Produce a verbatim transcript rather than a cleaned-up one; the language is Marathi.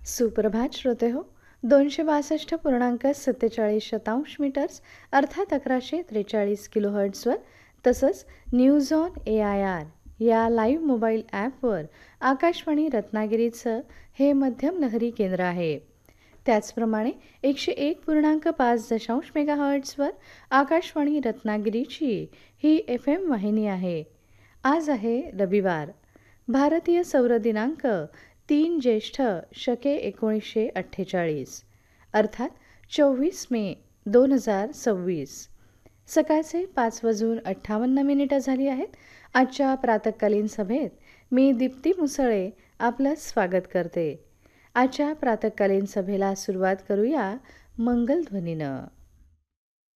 सुप्रभात श्रोते हो. दोनशे बासष्ट पूर्णांक सत्तेचाळीस शतांश मीटर्स अर्थात अकराशे त्रेचाळीस किलोहर्ट्झवर तसंच news on A I R या लाईव्ह मोबाईल ॲपवर आकाशवाणी रत्नागिरीचं हे मध्यम लहरी केंद्र आहे. त्याचप्रमाणे एकशे एक पूर्णांक पाच दशांश मेगाहर्ट्झवर आकाशवाणी रत्नागिरीची ही एफ एम वाहिनी आहे. आज आहे रविवार. भारतीय सौर दिनांक तीन ज्येष्ठ शके एकोणीसशे अठ्ठेचाळीस अर्थात चोवीस मे दोन हजार सव्वीस. सकाळचे पाच वाजून अठ्ठावन्न मिनिटं झाली आहेत. आजच्या प्रातःकालीन सभेत मी दीप्ती मुसळे आपलं स्वागत करते. आजच्या प्रातःकालीन सभेला सुरुवात करूया मंगलध्वनीनं.